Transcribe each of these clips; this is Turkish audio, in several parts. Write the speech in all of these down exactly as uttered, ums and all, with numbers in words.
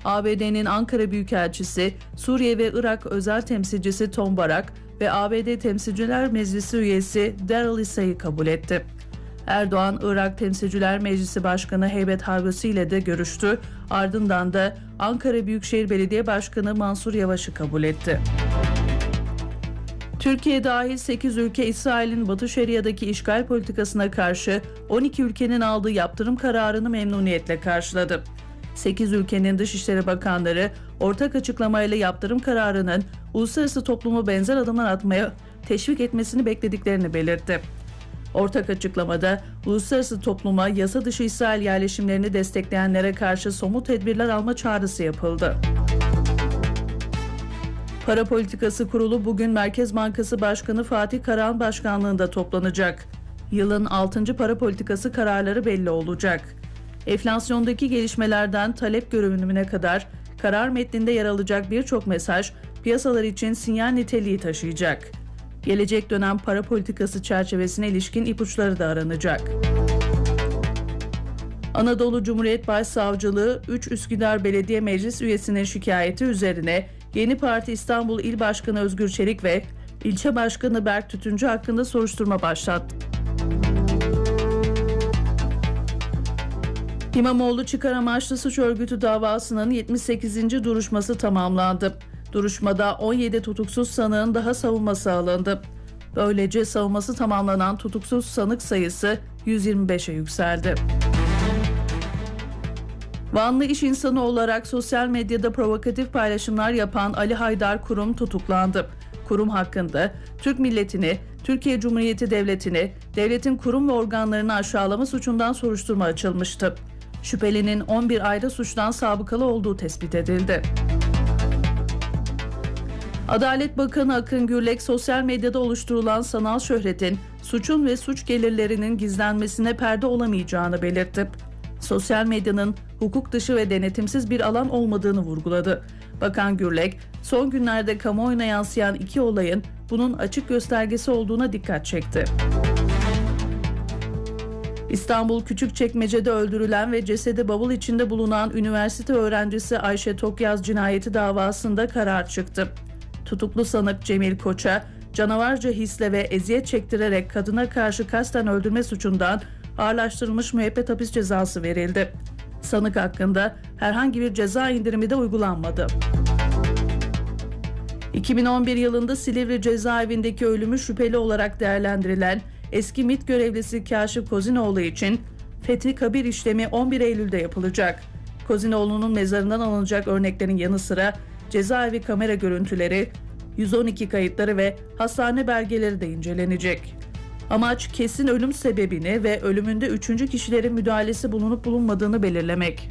A B D'nin Ankara Büyükelçisi, Suriye ve Irak özel temsilcisi Tom Barak ve A B D Temsilciler Meclisi üyesi Daryl Issey'i kabul etti. Erdoğan, Irak Temsilciler Meclisi Başkanı Heybet Halbusi ile de görüştü. Ardından da Ankara Büyükşehir Belediye Başkanı Mansur Yavaş'ı kabul etti. Türkiye dahil sekiz ülke İsrail'in Batı Şeria'daki işgal politikasına karşı on iki ülkenin aldığı yaptırım kararını memnuniyetle karşıladı. sekiz ülkenin Dışişleri Bakanları ortak açıklamayla yaptırım kararının uluslararası toplumu benzer adımlar atmaya teşvik etmesini beklediklerini belirtti. Ortak açıklamada uluslararası topluma yasa dışı İsrail yerleşimlerini destekleyenlere karşı somut tedbirler alma çağrısı yapıldı. Para Politikası Kurulu bugün Merkez Bankası Başkanı Fatih Karahan başkanlığında toplanacak. Yılın altıncı para politikası kararları belli olacak. Enflasyondaki gelişmelerden talep görünümüne kadar karar metninde yer alacak birçok mesaj piyasalar için sinyal niteliği taşıyacak. Gelecek dönem para politikası çerçevesine ilişkin ipuçları da aranacak. Anadolu Cumhuriyet Başsavcılığı üç Üsküdar Belediye Meclis üyesinin şikayeti üzerine Yeni Parti İstanbul İl Başkanı Özgür Çelik ve İlçe Başkanı Berk Tütüncü hakkında soruşturma başlattı. İmamoğlu çıkar amaçlı suç örgütü davasının yetmiş sekizinci duruşması tamamlandı. Duruşmada on yedi tutuksuz sanığın daha savunması alındı. Böylece savunması tamamlanan tutuksuz sanık sayısı yüz yirmi beşe yükseldi. Vanlı iş insanı olarak sosyal medyada provokatif paylaşımlar yapan Ali Haydar Kurum tutuklandı. Kurum hakkında Türk milletini, Türkiye Cumhuriyeti Devleti'ni, devletin kurum ve organlarını aşağılama suçundan soruşturma açılmıştı. Şüphelinin on bir ayrı suçtan sabıkalı olduğu tespit edildi. Adalet Bakanı Akın Gürlek, sosyal medyada oluşturulan sanal şöhretin suçun ve suç gelirlerinin gizlenmesine perde olamayacağını belirtti. Sosyal medyanın hukuk dışı ve denetimsiz bir alan olmadığını vurguladı. Bakan Gürlek, son günlerde kamuoyuna yansıyan iki olayın bunun açık göstergesi olduğuna dikkat çekti. İstanbul Küçükçekmece'de öldürülen ve cesedi bavul içinde bulunan üniversite öğrencisi Ayşe Tokyaz cinayeti davasında karar çıktı. Tutuklu sanık Cemil Koç'a canavarca hisle ve eziyet çektirerek kadına karşı kasten öldürme suçundan ağırlaştırılmış müebbet hapis cezası verildi. Sanık hakkında herhangi bir ceza indirimi de uygulanmadı. iki bin on bir yılında Silivri cezaevindeki ölümü şüpheli olarak değerlendirilen eski MİT görevlisi Kaşif Kozinoğlu için fethi kabir işlemi on bir Eylül'de yapılacak. Kozinoğlu'nun mezarından alınacak örneklerin yanı sıra cezaevi kamera görüntüleri, yüz on iki kayıtları ve hastane belgeleri de incelenecek. Amaç kesin ölüm sebebini ve ölümünde üçüncü kişilerin müdahalesi bulunup bulunmadığını belirlemek.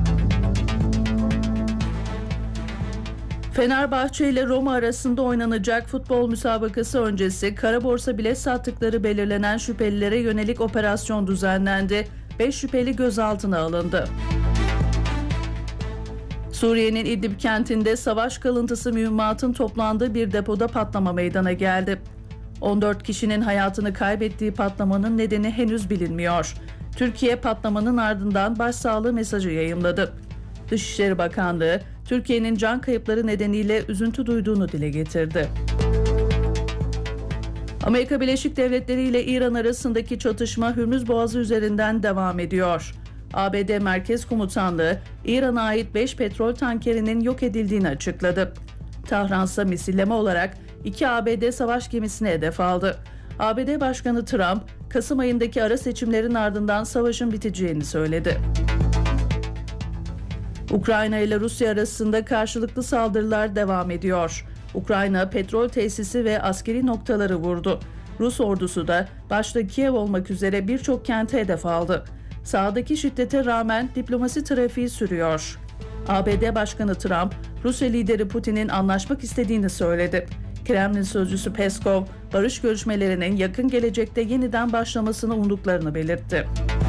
Fenerbahçe ile Roma arasında oynanacak futbol müsabakası öncesi kara borsa bilet sattıkları belirlenen şüphelilere yönelik operasyon düzenlendi. beş şüpheli gözaltına alındı. Suriye'nin İdlib kentinde savaş kalıntısı mühimmatın toplandığı bir depoda patlama meydana geldi. on dört kişinin hayatını kaybettiği patlamanın nedeni henüz bilinmiyor. Türkiye patlamanın ardından başsağlığı mesajı yayımladı. Dışişleri Bakanlığı, Türkiye'nin can kayıpları nedeniyle üzüntü duyduğunu dile getirdi. Amerika Birleşik Devletleri ile İran arasındaki çatışma Hürmüz Boğazı üzerinden devam ediyor. A B D Merkez Komutanlığı, İran'a ait beş petrol tankerinin yok edildiğini açıkladı. Tahran'sa misilleme olarak iki A B D savaş gemisini hedef aldı. A B D Başkanı Trump, Kasım ayındaki ara seçimlerin ardından savaşın biteceğini söyledi. Ukrayna ile Rusya arasında karşılıklı saldırılar devam ediyor. Ukrayna petrol tesisi ve askeri noktaları vurdu. Rus ordusu da başta Kiev olmak üzere birçok kente hedef aldı. Sahadaki şiddete rağmen diplomasi trafiği sürüyor. A B D Başkanı Trump, Rusya lideri Putin'in anlaşmak istediğini söyledi. Kremlin sözcüsü Peskov, barış görüşmelerinin yakın gelecekte yeniden başlamasını umduklarını belirtti.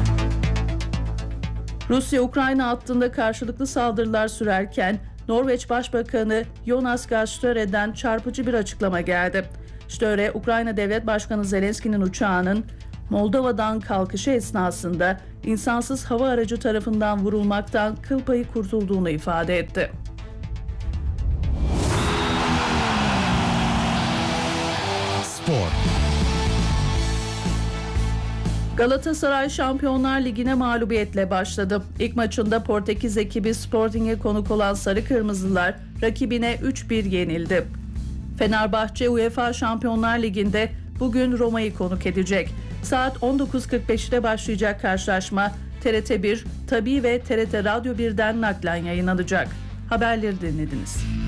Rusya-Ukrayna hattında karşılıklı saldırılar sürerken Norveç Başbakanı Jonas Gahr Störe'den çarpıcı bir açıklama geldi. Störe, Ukrayna Devlet Başkanı Zelenski'nin uçağının Moldova'dan kalkışı esnasında insansız hava aracı tarafından vurulmaktan kıl payı kurtulduğunu ifade etti. Spor. Galatasaray Şampiyonlar Ligi'ne mağlubiyetle başladı. İlk maçında Portekiz ekibi Sporting'e konuk olan Sarı Kırmızılar rakibine üç bir yenildi. Fenerbahçe UEFA Şampiyonlar Ligi'nde bugün Roma'yı konuk edecek. Saat on dokuz kırk beşte başlayacak karşılaşma T R T bir, Tabii ve T R T Radyo birden naklen yayınlanacak. Haberleri dinlediniz.